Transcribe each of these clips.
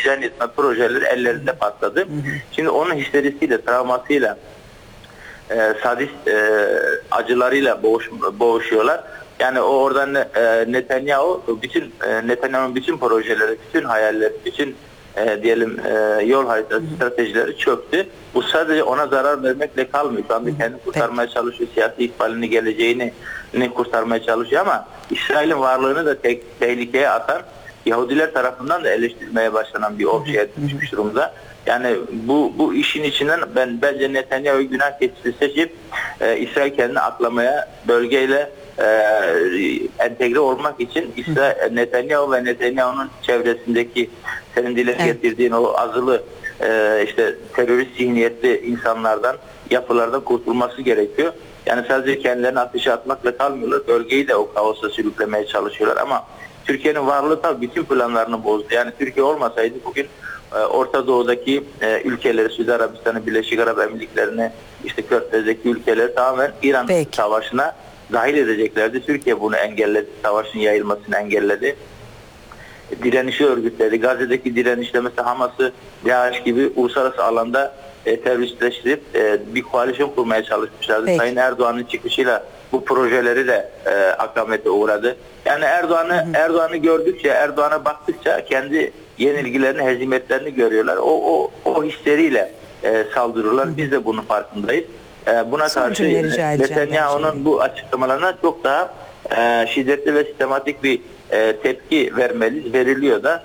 dizayn etme projeleri ellerinde patladı. Şimdi onun histerisiyle, travmasıyla, sadist acılarıyla boğuşuyorlar. Yani oradan Netanyahu'nun bütün projeleri, bütün hayalleri, bütün diyelim yol haritası, stratejileri çöktü. Bu sadece ona zarar vermekle kalmıyor. Şu anda kendini kurtarmaya çalışıyor. Siyasi ikbalini, geleceğini kurtarmaya çalışıyor ama İsrail'in varlığını da tehlikeye atan, Yahudiler tarafından da eleştirilmeye başlanan bir objeye dönüşmüş durumda. Yani bu işin içinden bence Netanyahu'yu günah keçisi seçip İsrail kendini aklamaya, bölgeyle entegre olmak için Netanyahu ve Netanyahu'nun çevresindeki senin dile getirdiğin o azılı terörist zihniyetli insanlardan, yapılardan kurtulması gerekiyor. Yani sadece kendilerini ateşe atmakla kalmıyorlar. Bölgeyi de o kaosa sürüklemeye çalışıyorlar ama Türkiye'nin varlığı tabii bütün planlarını bozdu. Yani Türkiye olmasaydı bugün Orta Doğu'daki ülkeleri, Suudi Arabistan'ı, Birleşik Arap Emirlikleri'ni, Körfez'deki ülkeleri tamamen İran savaşına dahil edeceklerdi. Türkiye bunu engelledi. Savaşın yayılmasını engelledi. Direnişi örgütledi. Gazze'deki direnişte mesela Hamas'ı, DAEŞ gibi uluslararası alanda teröristleştirip bir koalisyon kurmaya çalışmışlardı. Sayın Erdoğan'ın çıkışıyla bu projeleri de akamete uğradı. Yani Erdoğan'ı gördükçe, Erdoğan'a baktıkça kendi yenilgilerini, hezimetlerini görüyorlar. O hisleriyle saldırıyorlar. Biz de bunun farkındayız. Buna karşı Netanyahu'nun bu açıklamalarına çok daha şiddetli ve sistematik bir tepki veriliyor da.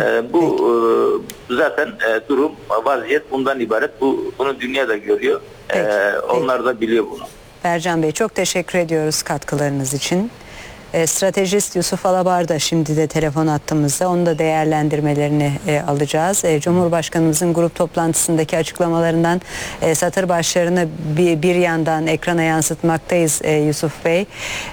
Zaten durum, vaziyet bundan ibaret. Bunu dünya da görüyor. Onlar da biliyor bunu. Fercan Bey, çok teşekkür ediyoruz katkılarınız için. Stratejist Yusuf Alabar da şimdi de telefon attığımızda, onun da değerlendirmelerini alacağız. Cumhurbaşkanımızın grup toplantısındaki açıklamalarından satır başlarını bir yandan ekrana yansıtmaktayız Yusuf Bey.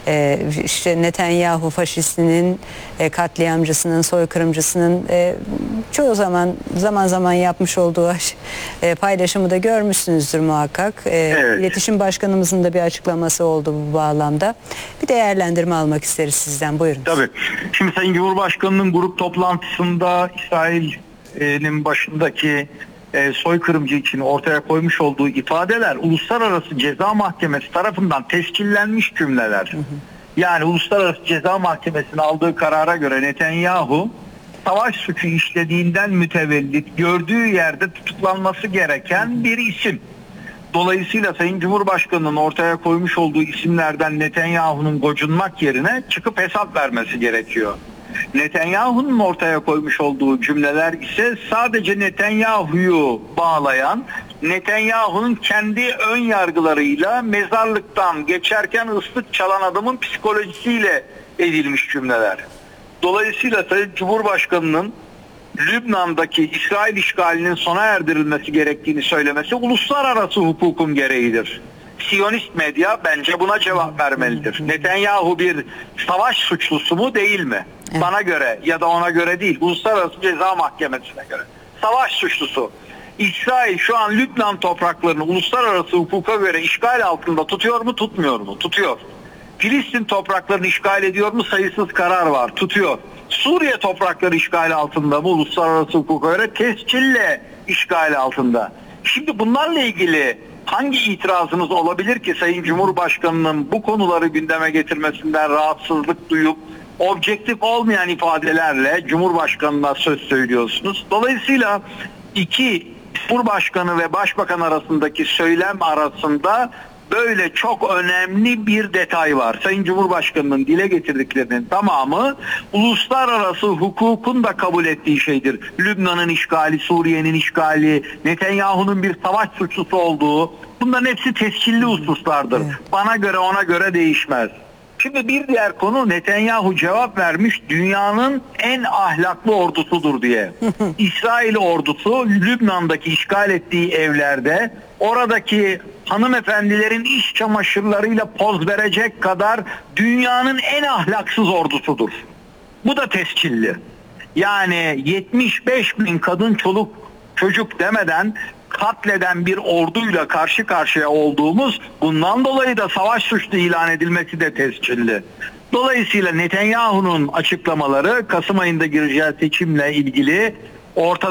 İşte Netanyahu faşistinin, katliamcısının, soykırımcısının çoğu zaman yapmış olduğu paylaşımı da görmüşsünüzdür muhakkak. İletişim Başkanımızın da bir açıklaması oldu bu bağlamda. Bir değerlendirme almak isteriz sizden. Buyurun. Tabii. Şimdi Sayın Cumhurbaşkanı'nın grup toplantısında İsrail'in başındaki soykırımcı için ortaya koymuş olduğu ifadeler Uluslararası Ceza Mahkemesi tarafından tescillenmiş cümleler. Yani Uluslararası Ceza Mahkemesi'nin aldığı karara göre Netanyahu savaş suçu işlediğinden mütevellit gördüğü yerde tutuklanması gereken bir isim. Dolayısıyla Sayın Cumhurbaşkanı'nın ortaya koymuş olduğu isimlerden Netanyahu'nun gocunmak yerine çıkıp hesap vermesi gerekiyor. Netanyahu'nun ortaya koymuş olduğu cümleler ise sadece Netanyahu'yu bağlayan, Netanyahu'nun kendi ön yargılarıyla mezarlıktan geçerken ıslık çalan adamın psikolojisiyle edilmiş cümleler. Dolayısıyla Sayın Cumhurbaşkanı'nın Lübnan'daki İsrail işgalinin sona erdirilmesi gerektiğini söylemesi uluslararası hukukun gereğidir. Siyonist medya bence buna cevap vermelidir. Netanyahu bir savaş suçlusu mu değil mi? Bana göre ya da ona göre değil. Uluslararası Ceza Mahkemesi'ne göre. Savaş suçlusu. İsrail şu an Lübnan topraklarını uluslararası hukuka göre işgal altında tutuyor mu, tutmuyor mu? Tutuyor. Filistin topraklarını işgal ediyor mu? Sayısız karar var. Tutuyor. Suriye toprakları işgal altında mı? Uluslararası hukuka göre tescille işgal altında. Şimdi bunlarla ilgili hangi itirazınız olabilir ki Sayın Cumhurbaşkanı'nın bu konuları gündeme getirmesinden rahatsızlık duyup objektif olmayan ifadelerle Cumhurbaşkanı'na söz söylüyorsunuz? Dolayısıyla Cumhurbaşkanı ve Başbakan arasındaki söylem arasında böyle çok önemli bir detay var. Sayın Cumhurbaşkanı'nın dile getirdiklerinin tamamı uluslararası hukukun da kabul ettiği şeydir. Lübnan'ın işgali, Suriye'nin işgali, Netanyahu'nun bir savaş suçlusu olduğu, bunların hepsi tescilli hususlardır. Bana göre ona göre değişmez. Şimdi bir diğer konu, Netanyahu cevap vermiş, dünyanın en ahlaklı ordusudur diye. İsrail ordusu Lübnan'daki işgal ettiği evlerde oradaki hanımefendilerin iç çamaşırlarıyla poz verecek kadar dünyanın en ahlaksız ordusudur. Bu da tescilli. Yani 75 bin kadın, çoluk, çocuk demeden katleden bir orduyla karşı karşıya olduğumuz, bundan dolayı da savaş suçlu ilan edilmesi de tescilli. Dolayısıyla Netanyahu'nun açıklamaları Kasım ayında gireceği seçimle ilgili ortada